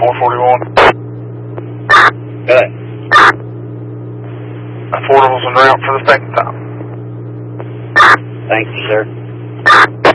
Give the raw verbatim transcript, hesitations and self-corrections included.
four forty-one. Good. Affordable's en route for the second time. Thank you, sir.